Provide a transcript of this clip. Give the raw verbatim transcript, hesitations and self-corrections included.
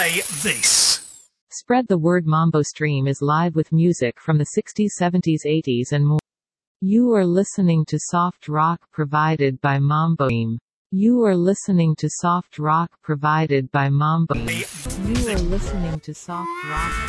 Play this. Spread the word. Mambo Stream is live with music from the sixties, seventies, eighties and more. You are listening to soft rock provided by Mambo Stream. You are listening to soft rock provided by Mambo Stream. You are listening to soft rock